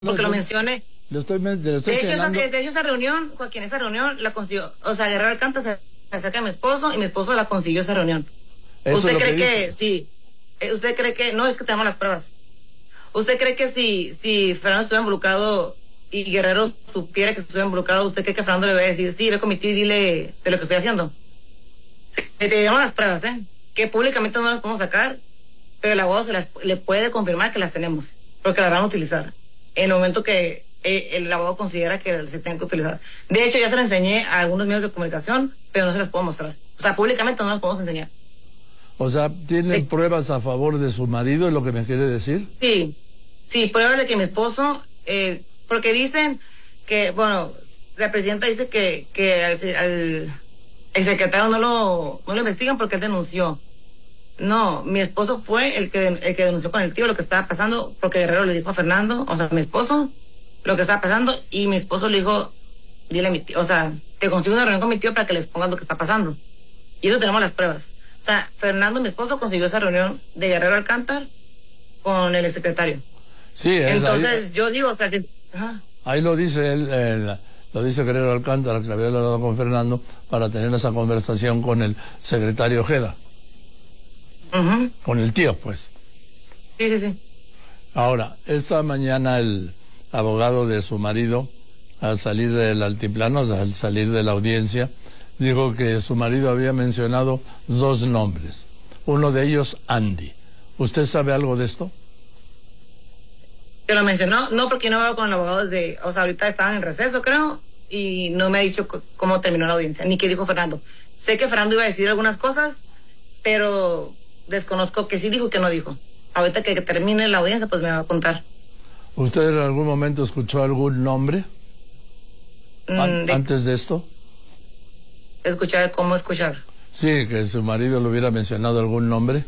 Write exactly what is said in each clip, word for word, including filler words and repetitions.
porque no, lo yo, mencione. Le estoy, le estoy De hecho, esa, señalando... de hecho, esa reunión, Joaquín, esa reunión la consiguió, o sea, Guerrero Alcántara se acerca a mi esposo y mi esposo la consiguió esa reunión. Eso ¿Usted es lo cree que, que, dice. sí, eh, usted cree que, no, es que tenemos las pruebas. ¿Usted cree que si, si Fernando estuviera involucrado y Guerrero supiera que estuviera involucrado, usted cree que Fernando le va a decir, sí, ve con mi tío y dile de lo que estoy haciendo? Sí, le tenemos las pruebas, ¿eh? Que públicamente no las podemos sacar, pero el abogado se las, le puede confirmar que las tenemos, porque las van a utilizar en el momento que eh, el abogado considera que se tienen que utilizar. De hecho, ya se las enseñé a algunos medios de comunicación, pero no se las puedo mostrar. O sea, públicamente no las podemos enseñar. O sea, ¿tienen Sí. pruebas a favor de su marido, es lo que me quiere decir? Sí, sí, pruebas de que mi esposo, eh, porque dicen que, bueno, la presidenta dice que, que al, al el secretario no lo, no lo investigan porque él denunció. No, mi esposo fue el que, el que denunció con el tío lo que estaba pasando, porque Guerrero le dijo a Fernando, o sea, a mi esposo, lo que estaba pasando, y mi esposo le dijo, dile a mi tío, o sea, te consigo una reunión con mi tío para que les pongas lo que está pasando. Y eso tenemos las pruebas. O sea, Fernando, mi esposo, consiguió esa reunión de Guerrero Alcántara con el secretario. Sí, es, Entonces, ahí, yo digo, o sea, si, ajá. ahí lo dice él, él, lo dice Guerrero Alcántara, que había hablado con Fernando para tener esa conversación con el secretario Ojeda. Uh-huh. Con el tío, pues. Sí, sí, sí. Ahora, esta mañana el abogado de su marido, al salir del altiplano, al salir de la audiencia, dijo que su marido había mencionado dos nombres. Uno de ellos, Andy. ¿Usted sabe algo de esto? ¿Te lo mencionó? No, porque yo no veo con el abogado desde, o sea, ahorita estaban en receso, creo, y no me ha dicho c- cómo terminó la audiencia, ni qué dijo Fernando. Sé que Fernando iba a decir algunas cosas, pero desconozco que sí dijo y que no dijo. Ahorita que termine la audiencia, pues me va a contar. ¿Usted en algún momento escuchó algún nombre Mm, an- de antes de esto? escuchar, cómo escuchar. Sí, que su marido le hubiera mencionado algún nombre.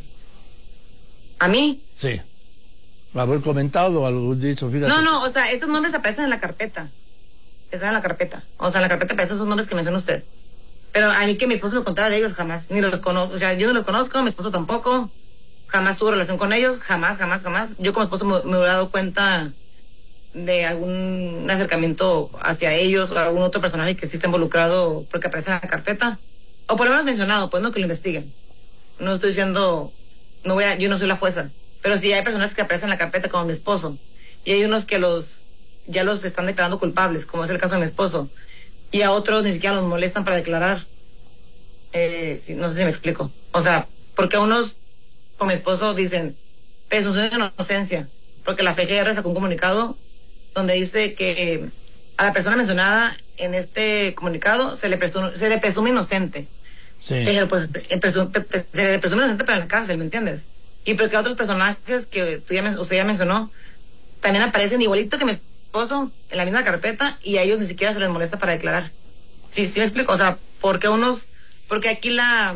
¿A mí? Sí. Haber comentado algún dicho, fíjate. No, no, o sea, esos nombres aparecen en la carpeta. Están en la carpeta. O sea, en la carpeta aparecen esos nombres que menciona usted. Pero a mí que mi esposo me contara de ellos, jamás. Ni los conozco. O sea, yo no los conozco, mi esposo tampoco. Jamás tuvo relación con ellos, jamás, jamás, jamás. Yo como esposo me, me hubiera dado cuenta de algún acercamiento hacia ellos o algún otro personaje que sí está involucrado porque aparece en la carpeta. O por lo menos mencionado, pues no, que lo investiguen. No estoy diciendo, no voy a, yo no soy la jueza. Pero sí hay personas que aparecen en la carpeta como mi esposo. Y hay unos que los, ya los están declarando culpables, como es el caso de mi esposo. Y a otros ni siquiera los molestan para declarar. Eh, sí, no sé si me explico. O sea, porque a unos, con mi esposo, dicen presunción de inocencia. Porque la F G R sacó un comunicado donde dice que a la persona mencionada en este comunicado se le presume, se le presume inocente. Sí. Pero pues en presu- pe- pe- se le presume inocente para en la cárcel, ¿me entiendes? Y porque otros personajes que tú ya, men- usted ya mencionó también aparecen igualito que mi esposo en la misma carpeta y a ellos ni siquiera se les molesta para declarar. Sí, sí me explico. O sea, porque unos, porque aquí la,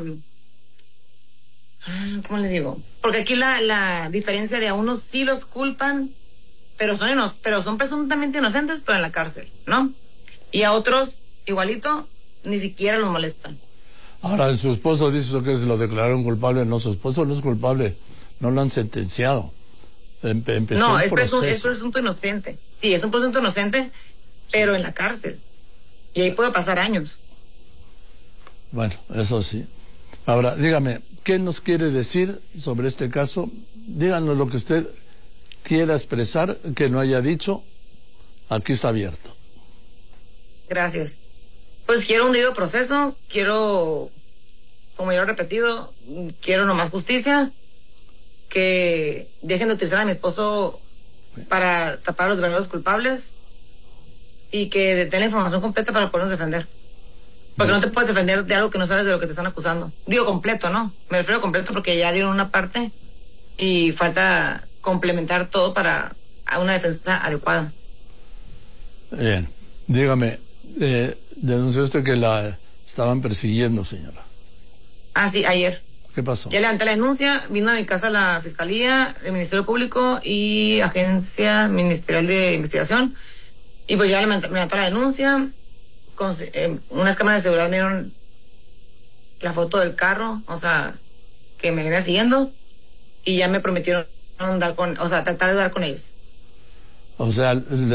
ah, ¿cómo le digo? Porque aquí la, la diferencia de a unos sí los culpan, pero son inos, pero son presuntamente inocentes, pero en la cárcel, ¿no? Y a otros, igualito, ni siquiera los molestan. Ahora, su esposo dice que lo declararon culpable. No, su esposo no es culpable. No lo han sentenciado. Em- empezó No, el es, presu- es proceso. presunto inocente. Sí, es un presunto inocente, pero en la cárcel. Y ahí puede pasar años. Bueno, eso sí. Ahora, dígame, ¿qué nos quiere decir sobre este caso? Díganos lo que usted quiera expresar, que no haya dicho. Aquí está abierto. Gracias. Pues quiero un debido proceso, quiero, como ya lo he repetido, quiero nomás justicia, que dejen de utilizar a mi esposo para tapar a los verdaderos culpables y que den la información completa para podernos defender. Porque no te puedes defender de algo que no sabes de lo que te están acusando. Digo completo, ¿no? Me refiero a completo porque ya dieron una parte y falta complementar todo para a una defensa adecuada. Bien. Dígame, eh, denunció usted que la estaban persiguiendo, señora. Ah, sí, ayer. ¿Qué pasó? Ya levanté la denuncia, vino a mi casa la Fiscalía, el Ministerio Público y Agencia Ministerial de Investigación. Y pues ya levantó, levantó la denuncia. Con, eh, unas cámaras de seguridad me dieron la foto del carro, o sea, que me venía siguiendo. Y ya me prometieron dar con, o sea, tratar de dar con ellos. O sea,